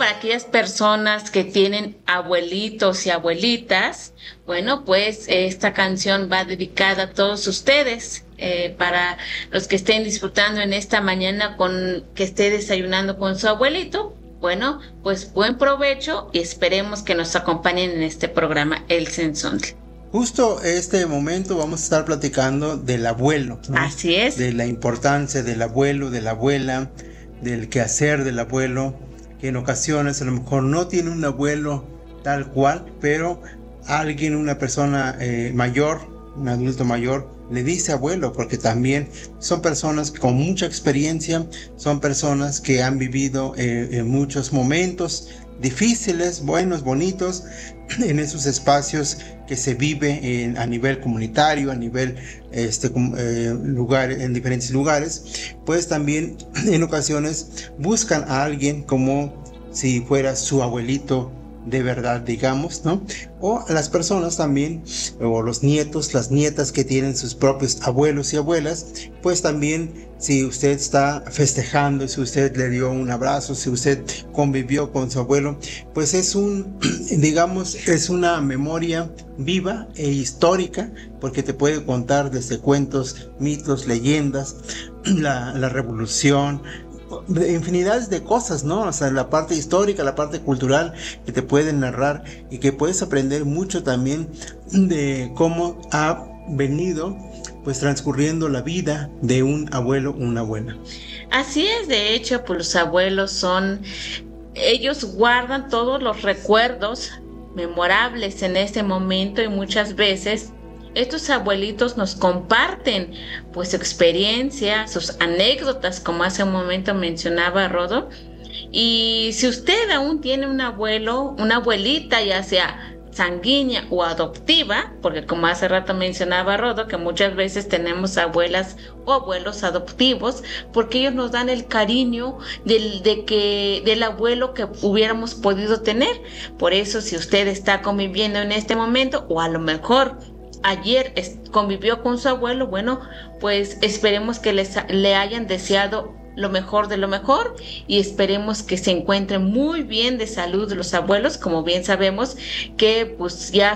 para aquellas personas que tienen abuelitos y abuelitas, bueno, pues esta canción va dedicada a todos ustedes. Para los que estén disfrutando en esta mañana que esté desayunando con su abuelito, bueno, pues buen provecho y esperemos que nos acompañen en este programa El Sensontle. Justo este momento vamos a estar platicando del abuelo, ¿no? Así es. De la importancia del abuelo, de la abuela, del quehacer del abuelo, que en ocasiones a lo mejor no tiene un abuelo tal cual, pero alguien, una persona mayor, un adulto mayor, le dice abuelo, porque también son personas con mucha experiencia, son personas que han vivido en muchos momentos difíciles, buenos, bonitos, en esos espacios que se vive a nivel comunitario, a nivel en diferentes lugares, pues también en ocasiones buscan a alguien como si fuera su abuelito de verdad, digamos, ¿no? O a las personas también, o los nietos, las nietas que tienen sus propios abuelos y abuelas, pues también si usted está festejando, si usted le dio un abrazo, si usted convivió con su abuelo, pues es es una memoria viva e histórica, porque te puede contar desde cuentos, mitos, leyendas, la revolución, infinidades de cosas, ¿no? O sea, la parte histórica, la parte cultural que te pueden narrar y que puedes aprender mucho también de cómo ha venido pues transcurriendo la vida de un abuelo o una abuela. Así es, de hecho, pues los abuelos ellos guardan todos los recuerdos memorables en ese momento y muchas veces estos abuelitos nos comparten pues su experiencia, sus anécdotas, como hace un momento mencionaba Rodo. Y si usted aún tiene un abuelo, una abuelita, ya sea sanguínea o adoptiva, porque como hace rato mencionaba Rodo, que muchas veces tenemos abuelas o abuelos adoptivos, porque ellos nos dan el cariño del abuelo que hubiéramos podido tener. Por eso, si usted está conviviendo en este momento, o a lo mejor ayer convivió con su abuelo, bueno, pues esperemos que le hayan deseado lo mejor de lo mejor y esperemos que se encuentren muy bien de salud los abuelos. Como bien sabemos que pues ya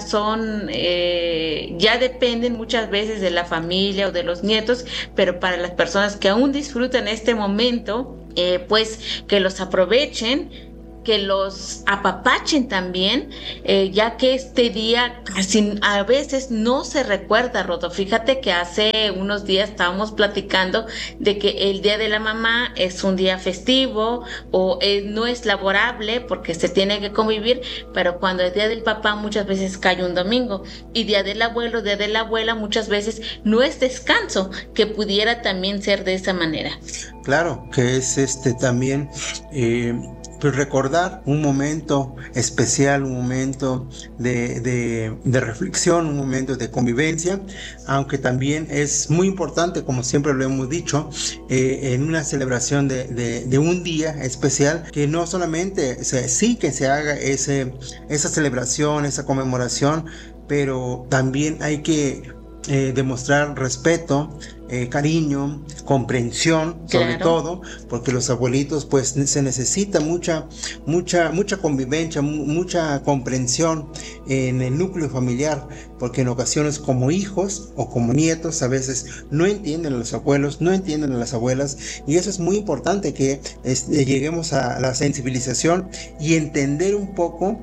dependen muchas veces de la familia o de los nietos, pero para las personas que aún disfrutan este momento, pues que los aprovechen, que los apapachen también, ya que este día casi a veces no se recuerda, Rodo. Fíjate que hace unos días estábamos platicando de que el Día de la Mamá es un día festivo o no es laborable porque se tiene que convivir, pero cuando es Día del Papá muchas veces cae un domingo, y Día del Abuelo, Día de la Abuela muchas veces no es descanso, que pudiera también ser de esa manera. Claro, que es también pues recordar un momento especial, un momento de reflexión, un momento de convivencia, aunque también es muy importante, como siempre lo hemos dicho, en una celebración de un día especial, que no solamente sí que se haga esa celebración, esa conmemoración, pero también hay que demostrar respeto, cariño, comprensión, sobre todo, porque los abuelitos pues se necesita mucha convivencia, mucha comprensión en el núcleo familiar, porque en ocasiones como hijos o como nietos a veces no entienden a los abuelos, no entienden a las abuelas, y eso es muy importante, que lleguemos a la sensibilización y entender un poco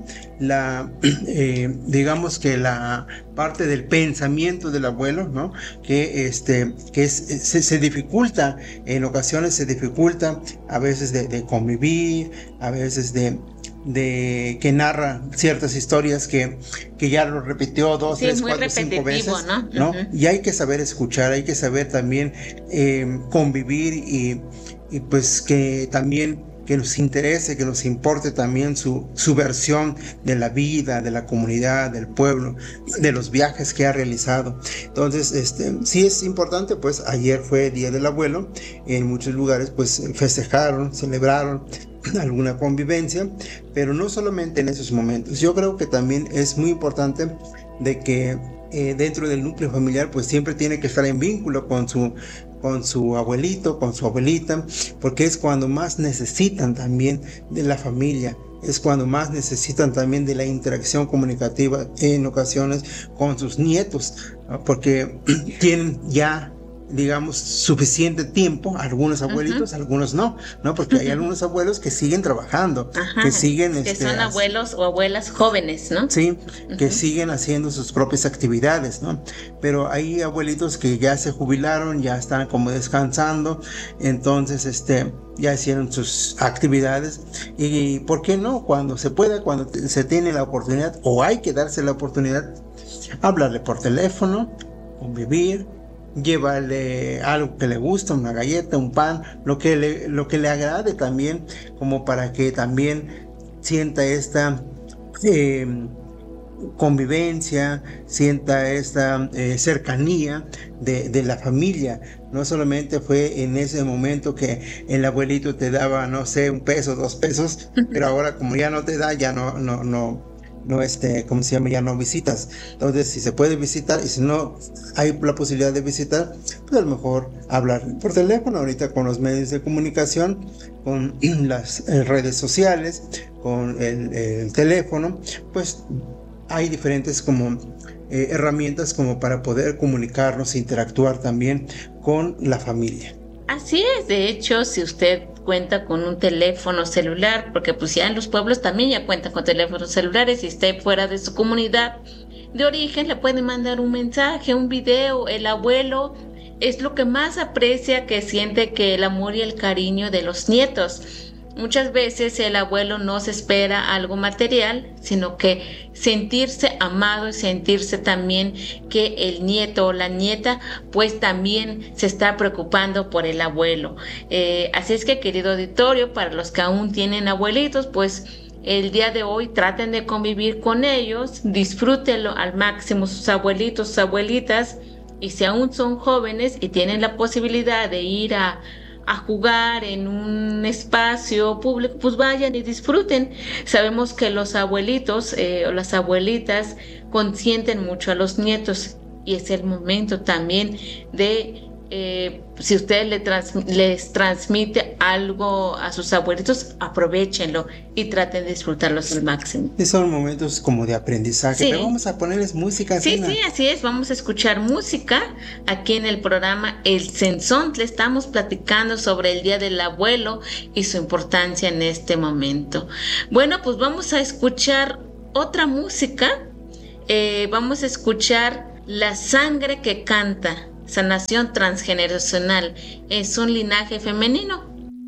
digamos que la parte del pensamiento del abuelo, ¿no? Que se dificulta, en ocasiones se dificulta a veces de convivir, a veces de que narra ciertas historias que ya lo repitió 2, 3, 4, 5 veces, ¿no? Uh-huh. Y hay que saber escuchar, hay que saber también convivir y pues que también que nos interese, que nos importe también su versión de la vida, de la comunidad, del pueblo, de los viajes que ha realizado. Entonces, sí es importante, pues ayer fue Día del Abuelo, en muchos lugares pues festejaron, celebraron alguna convivencia, pero no solamente en esos momentos. Yo creo que también es muy importante de que dentro del núcleo familiar pues siempre tiene que estar en vínculo con con su abuelito, con su abuelita, porque es cuando más necesitan también de la familia. Es cuando más necesitan también de la interacción comunicativa en ocasiones con sus nietos, ¿no? Porque tienen ya, digamos, suficiente tiempo, algunos abuelitos, algunos no, porque hay algunos abuelos que siguen trabajando, que siguen... que son abuelos o abuelas jóvenes, ¿no? Sí, que siguen haciendo sus propias actividades, ¿no? Pero hay abuelitos que ya se jubilaron, ya están como descansando, entonces, ya hicieron sus actividades y ¿por qué no? Cuando se pueda, cuando se tiene la oportunidad o hay que darse la oportunidad, hablarle por teléfono, convivir, llevarle algo que le gusta, una galleta, un pan, lo que le agrade también, como para que también sienta esta convivencia, sienta esta cercanía de la familia. No solamente fue en ese momento que el abuelito te daba, no sé, $1, $2, pero ahora como ya no te da, ya no, ¿cómo se llama? Ya no visitas. Entonces, si se puede visitar y si no hay la posibilidad de visitar, pues a lo mejor hablar por teléfono, ahorita con los medios de comunicación, con las redes sociales, con el teléfono, pues hay diferentes como herramientas como para poder comunicarnos e interactuar también con la familia. Así es, de hecho, si usted cuenta con un teléfono celular, porque pues ya en los pueblos también ya cuentan con teléfonos celulares y esté fuera de su comunidad de origen, le puede mandar un mensaje, un video. El abuelo es lo que más aprecia, que siente que el amor y el cariño de los nietos. Muchas veces el abuelo no se espera algo material, sino que sentirse amado y sentirse también que el nieto o la nieta pues también se está preocupando por el abuelo. Así es que, querido auditorio, para los que aún tienen abuelitos, pues el día de hoy traten de convivir con ellos, disfrútenlo al máximo sus abuelitos, sus abuelitas, y si aún son jóvenes y tienen la posibilidad de ir a jugar en un espacio público, pues vayan y disfruten. Sabemos que los abuelitos o las abuelitas consienten mucho a los nietos y es el momento también de, si usted les transmite algo a sus abuelitos, aprovechenlo y traten de disfrutarlos al máximo. Y son momentos como de aprendizaje, pero vamos a ponerles música. Sí, así es, vamos a escuchar música aquí en el programa El Sensón. Le estamos platicando sobre el Día del Abuelo y su importancia en este momento. Bueno, pues vamos a escuchar otra música. Vamos a escuchar La Sangre que Canta, Sanación Transgeneracional. Es un linaje femenino.